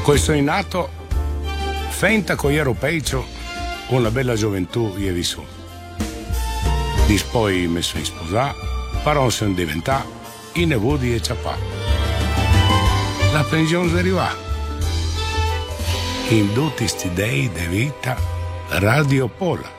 Questo è nato, fenta con europei, una bella gioventù io vi su. Poi mi sono sposato, però sono diventato i nevudi e ciapà. La pensione arriva. In tutti sti dei di vita, Radio Pola.